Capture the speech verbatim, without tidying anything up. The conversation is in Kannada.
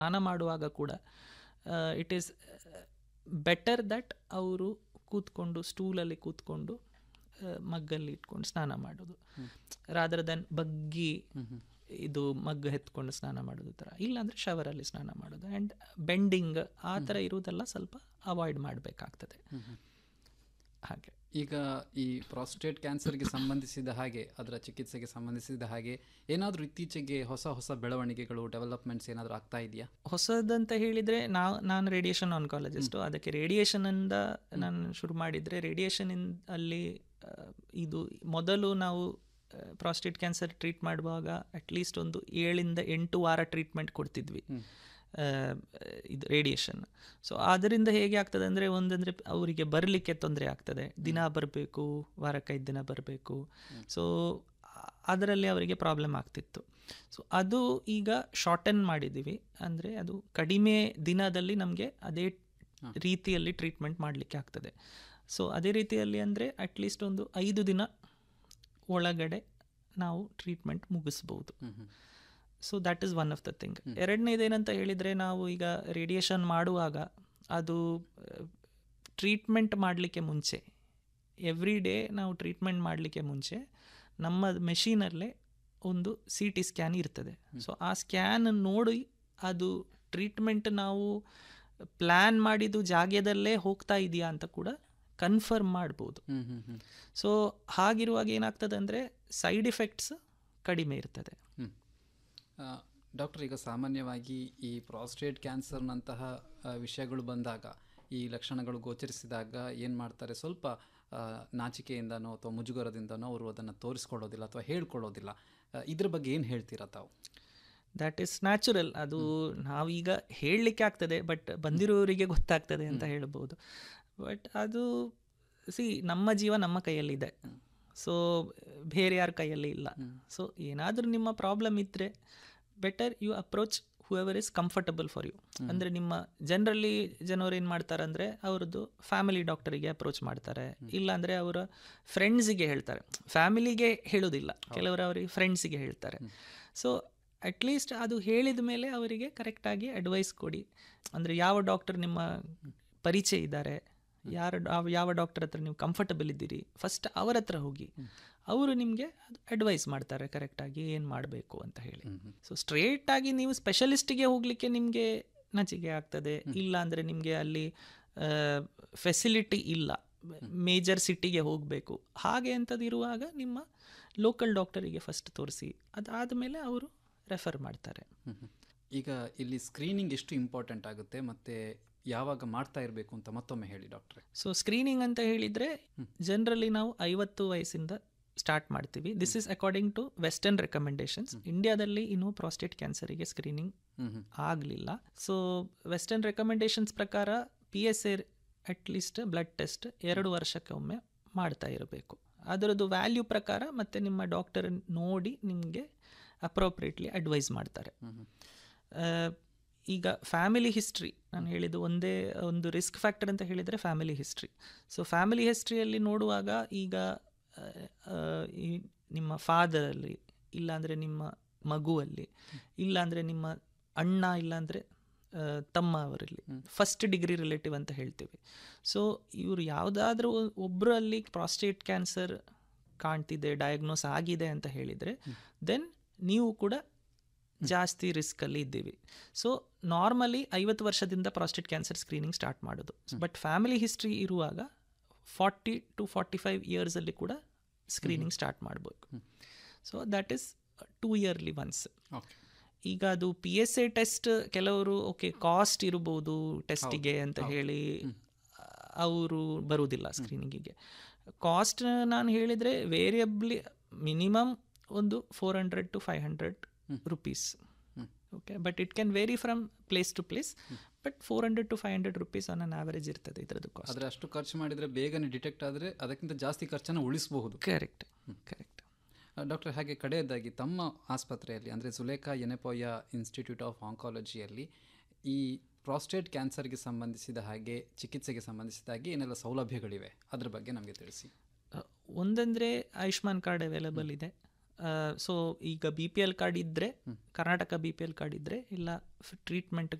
ಸ್ನಾನ ಮಾಡುವಾಗ ಕೂಡ ಇಟ್ ಈಸ್ ಬೆಟರ್ ದಟ್ ಅವರು ಕೂತ್ಕೊಂಡು ಸ್ಟೂಲಲ್ಲಿ ಕೂತ್ಕೊಂಡು ಮಗ್ಗಲ್ಲಿ ಇಟ್ಕೊಂಡು ಸ್ನಾನ ಮಾಡೋದು, ರಾದರ್ ದೆನ್ ಬಗ್ಗಿ ಇದು ಮಗ್ಗ ಎತ್ಕೊಂಡು ಸ್ನಾನ ಮಾಡೋದು ಥರ. ಇಲ್ಲಾಂದರೆ ಶವರಲ್ಲಿ ಸ್ನಾನ ಮಾಡೋದು. ಆ್ಯಂಡ್ ಬೆಂಡಿಂಗ್ ಆ ಥರ ಇರೋದೆಲ್ಲ ಸ್ವಲ್ಪ ಅವಾಯ್ಡ್ ಮಾಡಬೇಕಾಗ್ತದೆ. ಹಾಗೆ ಈಗ ಈ ಪ್ರಾಸ್ಟೇಟ್ ಕ್ಯಾನ್ಸರ್ಗೆ ಸಂಬಂಧಿಸಿದ ಹಾಗೆ ಅದರ ಚಿಕಿತ್ಸೆಗೆ ಸಂಬಂಧಿಸಿದ ಹಾಗೆ ಏನಾದರೂ ಇತ್ತೀಚೆಗೆ ಹೊಸ ಹೊಸ ಬೆಳವಣಿಗೆಗಳು, ಡೆವಲಪ್ಮೆಂಟ್ಸ್ ಏನಾದರೂ ಆಗ್ತಾ ಇದೆಯಾ? ಹೊಸದಂತ ಹೇಳಿದರೆ ನಾವು ನಾನು ರೇಡಿಯೇಷನ್ ಆನ್ಕಾಲಜಿಸ್ಟು. ಅದಕ್ಕೆ ರೇಡಿಯೇಷನಿಂದ ನಾನು ಶುರು ಮಾಡಿದರೆ, ರೇಡಿಯೇಷನ್ ಅಲ್ಲಿ ಇದು ಮೊದಲು ನಾವು ಪ್ರಾಸ್ಟೇಟ್ ಕ್ಯಾನ್ಸರ್ ಟ್ರೀಟ್ ಮಾಡುವಾಗ ಅಟ್ಲೀಸ್ಟ್ ಒಂದು ಏಳಿಂದ ಎಂಟು ವಾರ ಟ್ರೀಟ್ಮೆಂಟ್ ಕೊಡ್ತಿದ್ವಿ ಇದು ರೇಡಿಯೇಷನ್. ಸೊ ಅದರಿಂದ ಹೇಗೆ ಆಗ್ತದೆ ಅಂದರೆ, ಒಂದಂದರೆ ಅವರಿಗೆ ಬರಲಿಕ್ಕೆ ತೊಂದರೆ ಆಗ್ತದೆ, ದಿನ ಬರಬೇಕು, ವಾರಕ್ಕೈದು ದಿನ ಬರಬೇಕು. ಸೊ ಅದರಲ್ಲಿ ಅವರಿಗೆ ಪ್ರಾಬ್ಲಮ್ ಆಗ್ತಿತ್ತು. ಸೊ ಅದು ಈಗ ಶಾರ್ಟನ್ ಮಾಡಿದ್ದೀವಿ, ಅಂದರೆ ಅದು ಕಡಿಮೆ ದಿನದಲ್ಲಿ ನಮಗೆ ಅದೇ ರೀತಿಯಲ್ಲಿ ಟ್ರೀಟ್ಮೆಂಟ್ ಮಾಡಲಿಕ್ಕೆ ಆಗ್ತದೆ. ಸೊ ಅದೇ ರೀತಿಯಲ್ಲಿ ಅಂದರೆ ಅಟ್ಲೀಸ್ಟ್ ಒಂದು ಐದು ದಿನ ಒಳಗಡೆ ನಾವು treatment ಮುಗಿಸ್ಬೋದು. So that is one of the thing. ಎರಡನೇದೇನಂತ ಹೇಳಿದರೆ, ನಾವು ಈಗ ರೇಡಿಯೇಷನ್ ಮಾಡುವಾಗ ಅದು ಟ್ರೀಟ್ಮೆಂಟ್ ಮಾಡಲಿಕ್ಕೆ ಮುಂಚೆ, ಎವ್ರಿ ಡೇ ನಾವು ಟ್ರೀಟ್ಮೆಂಟ್ ಮಾಡಲಿಕ್ಕೆ ಮುಂಚೆ ನಮ್ಮ ಮೆಷೀನಲ್ಲೇ ಒಂದು ಸಿ ಟಿ ಸ್ಕ್ಯಾನ್ ಇರ್ತದೆ. ಸೊ ಆ ಸ್ಕ್ಯಾನ್ ನೋಡಿ ಅದು ಟ್ರೀಟ್ಮೆಂಟ್ ನಾವು ಪ್ಲ್ಯಾನ್ ಮಾಡಿದ್ದು ಜಾಗದಲ್ಲೇ ಹೋಗ್ತಾ ಇದೆಯಾ ಅಂತ ಕೂಡ ಕನ್ಫರ್ಮ್ ಮಾಡ್ಬೋದು. ಸೊ ಹಾಗಿರುವಾಗ ಏನಾಗ್ತದೆ ಅಂದರೆ ಸೈಡ್ ಎಫೆಕ್ಟ್ಸ್ ಕಡಿಮೆ ಇರ್ತದೆ. ಡಾಕ್ಟರ್, ಈಗ ಸಾಮಾನ್ಯವಾಗಿ ಈ ಪ್ರಾಸ್ಟೇಟ್ ಕ್ಯಾನ್ಸರ್ನಂತಹ ವಿಷಯಗಳು ಬಂದಾಗ, ಈ ಲಕ್ಷಣಗಳು ಗೋಚರಿಸಿದಾಗ ಏನು ಮಾಡ್ತಾರೆ, ಸ್ವಲ್ಪ ನಾಚಿಕೆಯಿಂದನೋ ಅಥವಾ ಮುಜುಗರದಿಂದನೋ ಅವರು ಅದನ್ನು ತೋರಿಸ್ಕೊಳ್ಳೋದಿಲ್ಲ ಅಥವಾ ಹೇಳ್ಕೊಳ್ಳೋದಿಲ್ಲ. ಇದ್ರ ಬಗ್ಗೆ ಏನು ಹೇಳ್ತೀರಾ ತಾವು? That is natural. ಅದು ನಾವೀಗ ಹೇಳಲಿಕ್ಕೆ ಆಗ್ತದೆ, ಬಟ್ ಬಂದಿರೋರಿಗೆ ಗೊತ್ತಾಗ್ತದೆ ಅಂತ ಹೇಳ್ಬೋದು. ಬಟ್ ಅದು ಸಿ ನಮ್ಮ ಜೀವ ನಮ್ಮ ಕೈಯಲ್ಲಿದೆ, ಸೊ ಬೇರೆ ಯಾರ ಕೈಯಲ್ಲಿ ಇಲ್ಲ. ಸೊ ಏನಾದರೂ ನಿಮ್ಮ ಪ್ರಾಬ್ಲಮ್ ಇದ್ದರೆ better you approach whoever is comfortable for you. ಅಂದರೆ ನಿಮ್ಮ ಜನರಲಿ ಜನರು ಏನು ಮಾಡ್ತಾರೆ ಅಂದರೆ ಅವ್ರದ್ದು ಫ್ಯಾಮಿಲಿ ಡಾಕ್ಟರಿಗೆ ಅಪ್ರೋಚ್ ಮಾಡ್ತಾರೆ, ಇಲ್ಲಾಂದರೆ ಅವರ ಫ್ರೆಂಡ್ಸಿಗೆ ಹೇಳ್ತಾರೆ. ಫ್ಯಾಮಿಲಿಗೆ ಹೇಳೋದಿಲ್ಲ, ಕೆಲವರು ಅವರಿಗೆ ಫ್ರೆಂಡ್ಸಿಗೆ ಹೇಳ್ತಾರೆ. ಸೊ ಅಟ್ಲೀಸ್ಟ್ ಅದು ಹೇಳಿದ ಮೇಲೆ ಅವರಿಗೆ ಕರೆಕ್ಟಾಗಿ ಅಡ್ವೈಸ್ ಕೊಡಿ. ಅಂದರೆ ಯಾವ ಡಾಕ್ಟರ್ ನಿಮ್ಮ ಪರಿಚಯ ಇದ್ದಾರೆ, ಯಾರು ಯಾವ ಡಾಕ್ಟರ್ ಹತ್ರ ನೀವು ಕಂಫರ್ಟಬಲ್ ಇದ್ದೀರಿ, ಫಸ್ಟ್ ಅವರ ಹತ್ರ ಹೋಗಿ. ಅವರು ನಿಮಗೆ ಅಡ್ವೈಸ್ ಮಾಡ್ತಾರೆ ಕರೆಕ್ಟಾಗಿ ಏನು ಮಾಡಬೇಕು ಅಂತ ಹೇಳಿ. ಸೊ ಸ್ಟ್ರೇಟಾಗಿ ನೀವು ಸ್ಪೆಷಲಿಸ್ಟಿಗೆ ಹೋಗಲಿಕ್ಕೆ ನಿಮಗೆ ನಾಚಿಕೆ ಆಗ್ತದೆ, ಇಲ್ಲ ಅಂದರೆ ನಿಮಗೆ ಅಲ್ಲಿ ಫೆಸಿಲಿಟಿ ಇಲ್ಲ, ಮೇಜರ್ ಸಿಟಿಗೆ ಹೋಗಬೇಕು, ಹಾಗೆ ಅಂಥದ್ದು ಇರುವಾಗ ನಿಮ್ಮ ಲೋಕಲ್ ಡಾಕ್ಟರಿಗೆ ಫಸ್ಟ್ ತೋರಿಸಿ, ಅದಾದಮೇಲೆ ಅವರು ರೆಫರ್ ಮಾಡ್ತಾರೆ. ಈಗ ಇಲ್ಲಿ ಸ್ಕ್ರೀನಿಂಗ್ ಎಷ್ಟು ಇಂಪಾರ್ಟೆಂಟ್ ಆಗುತ್ತೆ ಮತ್ತು ಯಾವಾಗ ಮಾಡ್ತಾ ಇರಬೇಕು ಅಂತ ಮತ್ತೊಮ್ಮೆ ಹೇಳಿ ಡಾಕ್ಟ್ರೆ. ಸೊ ಸ್ಕ್ರೀನಿಂಗ್ ಅಂತ ಹೇಳಿದರೆ ಜನರಲಿ ನಾವು ಐವತ್ತು ವಯಸ್ಸಿಂದ ಸ್ಟಾರ್ಟ್ ಮಾಡ್ತೀವಿ. This is according to western recommendations. ಇಂಡಿಯಾದಲ್ಲಿ ಇನ್ನೂ ಪ್ರಾಸ್ಟೇಟ್ ಕ್ಯಾನ್ಸರಿಗೆ ಸ್ಕ್ರೀನಿಂಗ್ ಆಗಲಿಲ್ಲ. ಸೊ ವೆಸ್ಟರ್ನ್ ರೆಕಮೆಂಡೇಶನ್ಸ್ ಪ್ರಕಾರ P S A at least blood test ಎರಡು ವರ್ಷಕ್ಕೆ ಒಮ್ಮೆ ಮಾಡ್ತಾ ಇರಬೇಕು. ಅದರದ್ದು ವ್ಯಾಲ್ಯೂ ಪ್ರಕಾರ ಮತ್ತು ನಿಮ್ಮ ಡಾಕ್ಟರ್ ನೋಡಿ ನಿಮಗೆ ಅಪ್ರೋಪ್ರಿಯೇಟ್ಲಿ ಅಡ್ವೈಸ್ ಮಾಡ್ತಾರೆ. ಈಗ ಫ್ಯಾಮಿಲಿ ಹಿಸ್ಟ್ರಿ ನಾನು ಹೇಳಿದ್ದು ಒಂದೇ ಒಂದು ರಿಸ್ಕ್ ಫ್ಯಾಕ್ಟರ್ ಅಂತ ಹೇಳಿದರೆ ಫ್ಯಾಮಿಲಿ ಹಿಸ್ಟ್ರಿ. ಸೊ ಫ್ಯಾಮಿಲಿ ಹಿಸ್ಟ್ರಿಯಲ್ಲಿ ನೋಡುವಾಗ ಈಗ ಈ ನಿಮ್ಮ ಫಾದರಲ್ಲಿ, ಇಲ್ಲಾಂದರೆ ನಿಮ್ಮ ಮಗುವಲ್ಲಿ, ಇಲ್ಲಾಂದರೆ ನಿಮ್ಮ ಅಣ್ಣ, ಇಲ್ಲಾಂದರೆ ತಮ್ಮ ಅವರಲ್ಲಿ ಫಸ್ಟ್ ಡಿಗ್ರಿ ರಿಲೇಟಿವ್ ಅಂತ ಹೇಳ್ತೀವಿ. ಸೊ ಇವರು ಯಾವುದಾದ್ರೂ ಒಬ್ಬರಲ್ಲಿ ಪ್ರಾಸ್ಟೇಟ್ ಕ್ಯಾನ್ಸರ್ ಕಾಣ್ತಿದೆ, ಡಯಾಗ್ನೋಸ್ ಆಗಿದೆ ಅಂತ ಹೇಳಿದರೆ ದೆನ್ ನೀವು ಕೂಡ ಜಾಸ್ತಿ ರಿಸ್ಕಲ್ಲಿ ಇದ್ದೀವಿ. ಸೊ ನಾರ್ಮಲಿ ಐವತ್ತು ವರ್ಷದಿಂದ ಪ್ರಾಸ್ಟೇಟ್ ಕ್ಯಾನ್ಸರ್ ಸ್ಕ್ರೀನಿಂಗ್ ಸ್ಟಾರ್ಟ್ ಮಾಡೋದು. ಬಟ್ ಫ್ಯಾಮಿಲಿ ಹಿಸ್ಟ್ರಿ ಇರುವಾಗ ಫಾರ್ಟಿ ಟು ಫಾರ್ಟಿ ಫೈವ್ ಇಯರ್ಸಲ್ಲಿ ಕೂಡ ಸ್ಕ್ರೀನಿಂಗ್ ಸ್ಟಾರ್ಟ್ ಮಾಡಬೇಕು. So that is two yearly once. ಈಗ ಅದು ಪಿ ಎಸ್ ಎ ಟೆಸ್ಟ್ ಕೆಲವರು ಓಕೆ ಕಾಸ್ಟ್ ಇರ್ಬೋದು ಟೆಸ್ಟಿಗೆ ಅಂತ ಹೇಳಿ ಅವರು ಬರುವುದಿಲ್ಲ ಸ್ಕ್ರೀನಿಂಗಿಗೆ. ಕಾಸ್ಟ್ ನಾನು ಹೇಳಿದರೆ ವೇರಿಯಬ್ಲಿ ಮಿನಿಮಮ್ ಒಂದು four hundred to five hundred rupees. Okay, but it can very from place to place. But four hundred to five hundred rupees on an average ಇರ್ತದೆ ಇದರದ್ದು ಕಾಸ್ಟ್. ಆದರೆ ಅಷ್ಟು ಖರ್ಚು ಮಾಡಿದರೆ ಬೇಗನೆ ಡಿಟೆಕ್ಟ್ ಆದರೆ ಅದಕ್ಕಿಂತ ಜಾಸ್ತಿ ಖರ್ಚನ್ನು ಉಳಿಸಬಹುದು. ಕರೆಕ್ಟ್ ಕರೆಕ್ಟ್ ಡಾಕ್ಟರ್, ಹಾಗೆ ಕಡೆಯದಾಗಿ ತಮ್ಮ ಆಸ್ಪತ್ರೆಯಲ್ಲಿ ಅಂದರೆ ಜುಲೇಖಾ ಯೆನೆಪೊಯ ಇನ್ಸ್ಟಿಟ್ಯೂಟ್ ಆಫ್ ಆಂಕಾಲಜಿಯಲ್ಲಿ ಈ ಪ್ರಾಸ್ಟೇಟ್ ಕ್ಯಾನ್ಸರ್ಗೆ ಸಂಬಂಧಿಸಿದ ಹಾಗೆ ಚಿಕಿತ್ಸೆಗೆ ಸಂಬಂಧಿಸಿದ ಹಾಗೆ ಏನೆಲ್ಲ ಸೌಲಭ್ಯಗಳಿವೆ ಅದರ ಬಗ್ಗೆ ನಮಗೆ ತಿಳಿಸಿ. ಒಂದಂದರೆ ಆಯುಷ್ಮಾನ್ ಕಾರ್ಡ್ ಅವೈಲೇಬಲ್ ಇದೆ. ಸೊ ಈಗ ಬಿ ಪಿ ಎಲ್ ಕಾರ್ಡ್ ಇದ್ದರೆ, Karnataka B P L card ಇದ್ದರೆ ಇಲ್ಲ ಟ್ರೀಟ್ಮೆಂಟ್